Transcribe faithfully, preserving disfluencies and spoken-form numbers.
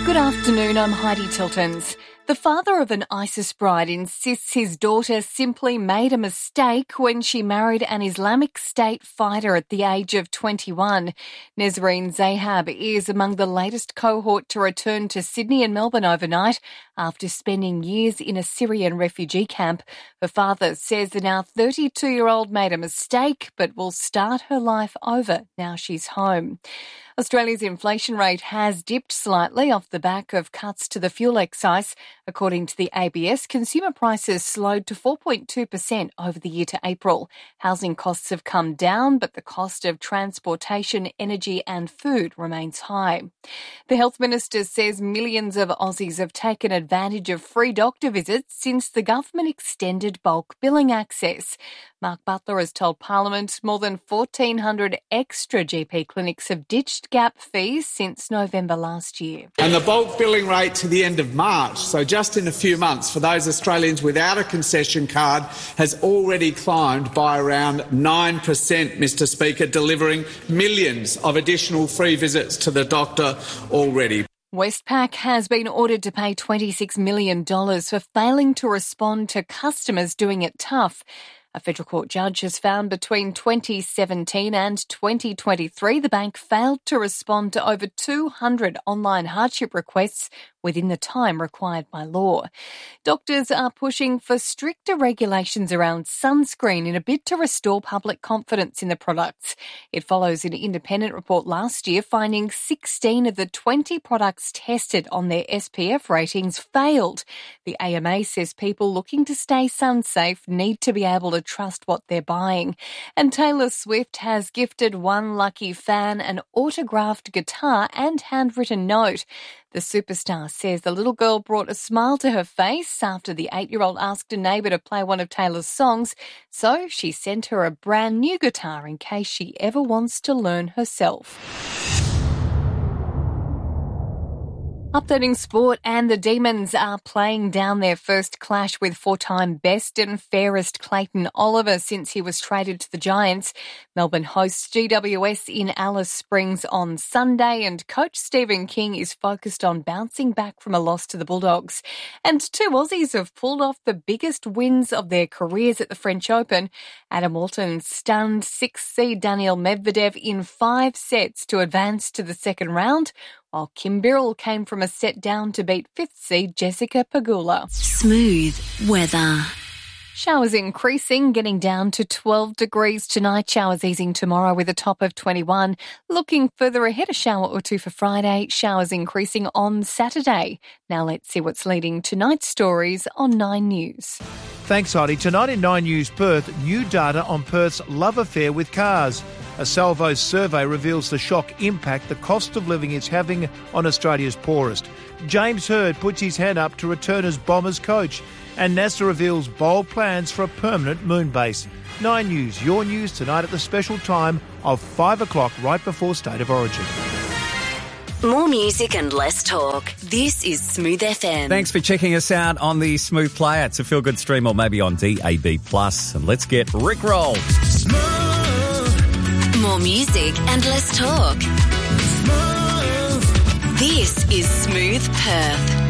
Good afternoon, I'm Heidi Tiltons. The father of an ISIS bride insists his daughter simply made a mistake when she married an Islamic State fighter at the age of twenty-one. Nesreen Zahab is among the latest cohort to return to Sydney and Melbourne overnight after spending years in a Syrian refugee camp. Her father says the now thirty-two-year-old made a mistake but will start her life over now she's home. Australia's inflation rate has dipped slightly off the back of cuts to the fuel excise. According to the A B S, consumer prices slowed to four point two percent over the year to April. Housing costs have come down, but the cost of transportation, energy and food remains high. The Health Minister says millions of Aussies have taken advantage of free doctor visits since the government extended bulk billing access. Mark Butler has told Parliament more than fourteen hundred extra G P clinics have ditched gap fees since November last year. And the bulk billing rate to the end of March, so just in a few months, for those Australians without a concession card, has already climbed by around nine percent, Mister Speaker, delivering millions of additional free visits to the doctor already. Westpac has been ordered to pay twenty-six million dollars for failing to respond to customers doing it tough. A federal court judge has found between twenty seventeen and twenty twenty-three the bank failed to respond to over two hundred online hardship requests within the time required by law. Doctors are pushing for stricter regulations around sunscreen in a bid to restore public confidence in the products. It follows an independent report last year finding sixteen of the twenty products tested on their S P F ratings failed. The A M A says people looking to stay sun safe need to be able to trust what they're buying. And Taylor Swift has gifted one lucky fan an autographed guitar and handwritten note. The superstar says the little girl brought a smile to her face after the eight-year-old asked a neighbour to play one of Taylor's songs, so she sent her a brand new guitar in case she ever wants to learn herself. Updating sport, and the Demons are playing down their first clash with four-time best and fairest Clayton Oliver since he was traded to the Giants. Melbourne hosts G W S in Alice Springs on Sunday, and coach Stephen King is focused on bouncing back from a loss to the Bulldogs. And two Aussies have pulled off the biggest wins of their careers at the French Open. Adam Walton stunned sixth seed Daniil Medvedev in five sets to advance to the second round, while Kim Birrell came from a set down to beat fifth seed Jessica Pegula. Smooth weather. Showers increasing, getting down to twelve degrees tonight. Showers easing tomorrow with a top of twenty-one. Looking further ahead, a shower or two for Friday. Showers increasing on Saturday. Now let's see what's leading tonight's stories on Nine News. Thanks, Heidi. Tonight in Nine News Perth, new data on Perth's love affair with cars. A Salvo's survey reveals the shock impact the cost of living is having on Australia's poorest. James Hird puts his hand up to return as Bombers coach. And NASA reveals bold plans for a permanent moon base. Nine News, your news tonight at the special time of five o'clock right before State of Origin. More music and less talk. This is Smooth F M. Thanks for checking us out on the Smooth Player. It's a feel-good stream or maybe on D A B plus. And let's get Rickrolled. Smooth. More music and less talk. Smooth. This is Smooth Perth.